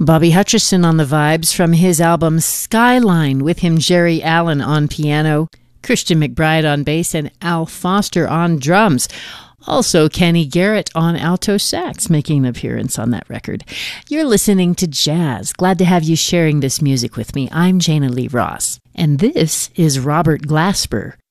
Bobby Hutcherson on the vibes from his album Skyline, with him Jerry Allen on piano, Christian McBride on bass, and Al Foster on drums. Also, Kenny Garrett on alto sax making an appearance on that record. You're listening to Jazz. Glad to have you sharing this music with me. I'm Jana Lee Ross. And this is Robert Glasper,